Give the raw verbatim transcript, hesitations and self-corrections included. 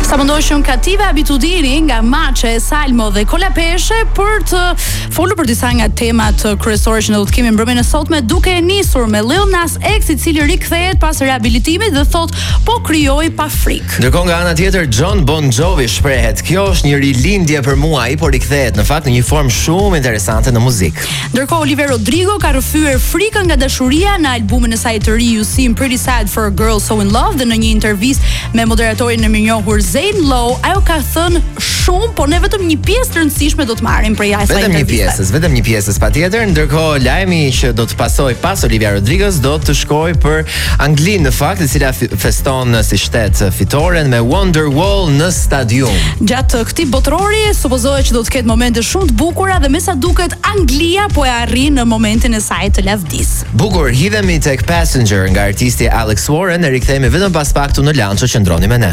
Sa më ndoshën Kativa Abitudini nga Maçe, Salmo dhe Kolapeshe për të folur për disa nga temat kryesore që ne do të kemi mbrëmjen e sotme, duke e nisur me Lil Nas X, i cili rikthehet pas rehabilitimit dhe thot po krijoj pa frikë. Ndërkohë nga ana tjetër Jon Bon Jovi shprehet, kjo është një rilindje për mua, ai po rikthehet në fakt në një formë shumë interesante në muzikë. Ndërkohë Olivia Rodrigo ka rrëfyer frikën nga dashuria në albumin e saj të ri You Seem Pretty Sad for a Girl So in Love, dhe në një intervistë me moderatorin e mirënjohur Zane Lowe, ajo ka thënë shumë, por ne vetëm një pjesë të rëndësishme do të marrim prej asaj interviste. Vetëm një pjesë, vetëm një pjesë patjetër. Ndërkohë lajmi që do të pasoj pas Olivia Rodrigos do të shkojë për Anglinë në fakt, e cila feston si shtet fitoren me Wonderwall në stadium. Gjatë këtij botërori supozohet që do të ketë momente shumë të bukura dhe me sa duket Anglia po e arrin në momentin e saj të lavdis. Bukur, hidhemi tek Passenger nga artisti Alex Warren, e rikthehemi vetëm pas pak tu në Lanço që ndroni me ne.